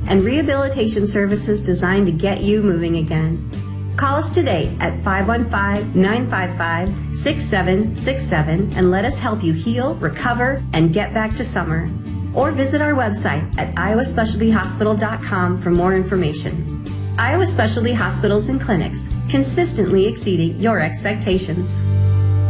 and rehabilitation services designed to get you moving again. Call us today at 515-955-6767 and let us help you heal, recover, and get back to summer. Or visit our website at iowaspecialtyhospital.com for more information. Iowa Specialty Hospitals and Clinics, consistently exceeding your expectations.